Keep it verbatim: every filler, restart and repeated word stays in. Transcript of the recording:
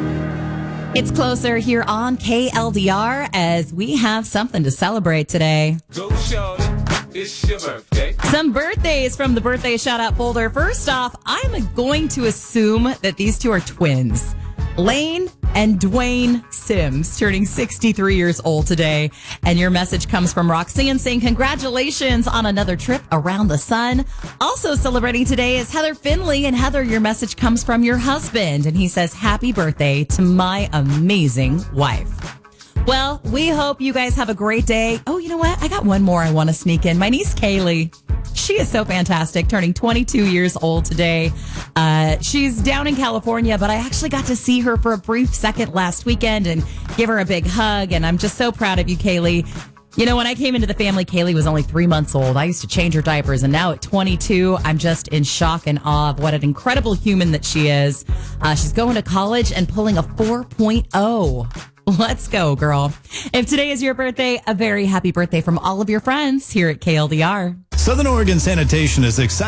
It's closer here on K L D R as we have something to celebrate today. Go, shorty. It's your birthday. Some birthdays from the birthday shout out folder. First off, I'm going to assume that these two are twins. Lane and Dwayne Sims turning sixty-three years old today. And your message comes from Roxanne saying congratulations on another trip around the sun. Also celebrating today is Heather Finley. And Heather, your message comes from your husband. And he says, happy birthday to my amazing wife. Well, we hope you guys have a great day. Oh, you know what? I got one more I want to sneak in. My niece, Kaylee. She is so fantastic, turning twenty-two years old today. Uh, she's down in California, but I actually got to see her for a brief second last weekend and give her a big hug. And I'm just so proud of you, Kaylee. You know, when I came into the family, Kaylee was only three months old. I used to change her diapers. And now at twenty-two, I'm just in shock and awe of what an incredible human that she is. Uh, she's going to college and pulling a four point oh. Let's go, girl. If today is your birthday, a very happy birthday from all of your friends here at K L D R. Southern Oregon Sanitation is excited.